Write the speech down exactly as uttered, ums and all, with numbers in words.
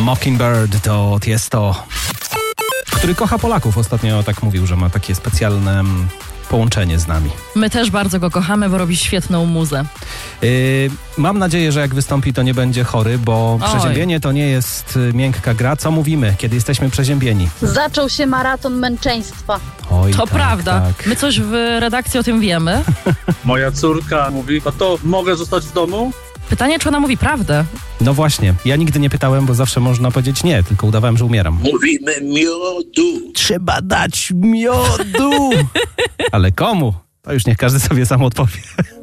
Mockingbird to Tiesto, który kocha Polaków. Ostatnio tak mówił, że ma takie specjalne połączenie z nami. My też bardzo go kochamy, bo robi świetną muzę. Yy, mam nadzieję, że jak wystąpi, to nie będzie chory, bo Oj. przeziębienie to nie jest miękka gra. Co mówimy, kiedy jesteśmy przeziębieni? Zaczął się maraton męczeństwa. Oj, To tak, prawda. Tak. My coś w redakcji o tym wiemy. Moja córka mówi, no to mogę zostać w domu? Pytanie, czy ona mówi prawdę? No właśnie, ja nigdy nie pytałem, bo zawsze można powiedzieć nie, tylko udawałem, że umieram. Mówimy miodu. Trzeba dać miodu! Ale komu? To już niech każdy sobie sam odpowie.